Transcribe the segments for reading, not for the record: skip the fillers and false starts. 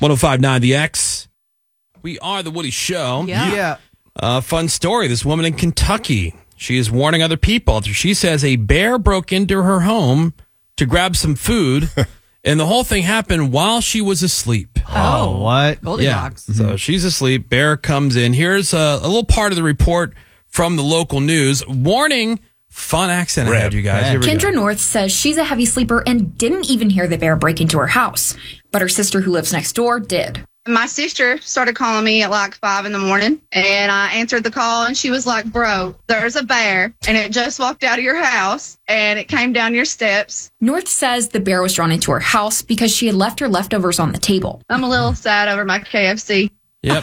105.9 The X. We are The Woody Show. Yeah. Fun story. This woman in Kentucky, she is warning other people. She says a bear broke into her home to grab some food, and the whole thing happened while she was asleep. Oh, what? Goldilocks. So she's asleep. Bear comes in. Here's a little part of the report from the local news. Warning, fun accent ahead, you guys. Here we Kendra go. North says she's a heavy sleeper and didn't even hear the bear break into her house. But her sister who lives next door did. My sister started calling me at like 5 in the morning, and I answered the call, and she was like, bro, there's a bear, and it just walked out of your house, and it came down your steps. North says the bear was drawn into her house because she had left her leftovers on the table. I'm a little sad over my KFC. Yep.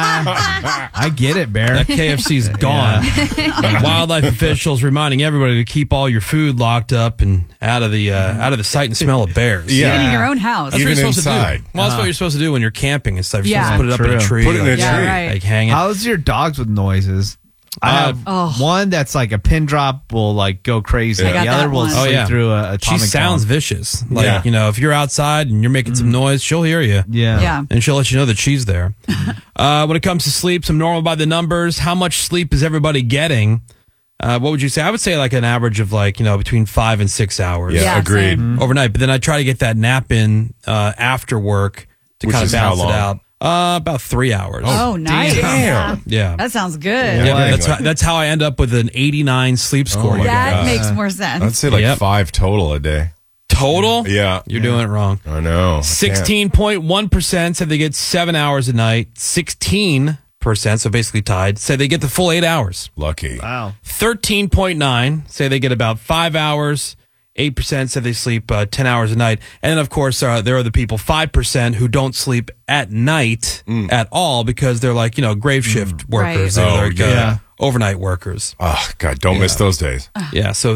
I get it, Bear. That KFC's gone. Wildlife officials reminding everybody to keep all your food locked up and out of the sight and smell of bears. Even in your own house. That's what Even you're supposed inside. to do. Well, that's what you're supposed to do when you're camping and stuff. You're Yeah. supposed to put it up in a tree. Put it in a like, tree. right. like hang it. How's your dogs with noises? I have one that's like a pin drop will like go crazy. I got The other that will one. sleep through a She atomic sounds bomb. vicious. Like, Yeah. you know, if you're outside and you're making some noise, she'll hear you. Yeah. Yeah. And she'll let you know that she's there. When it comes to sleep, some normal by the numbers. How much sleep is everybody getting? What would you say? I would say like an average of like, between 5 and 6 hours Yeah, Yeah, agreed. same. overnight. But then I try to get that nap in after work to Which kind of is how balance it long? out. About 3 hours. Oh, nice. Damn. Yeah. That sounds good. Yeah, Dang. that's how I end up with an 89 sleep score. my That gosh. makes more sense. I'd say like Yep. 5 total a day. Total? Yeah. You're doing it wrong. I know. I can't. 16.1% said they get 7 hours a night. 16%, so basically tied, say they get the full 8 hours. Lucky. Wow. 13.9 say they get about 5 hours. 8% said they sleep 10 hours a night. And then, of course, there are the people, 5%, who don't sleep at night at all because they're like, grave shift workers. Right. They're Oh, like yeah. overnight workers. Oh, God, don't miss those days. Yeah, so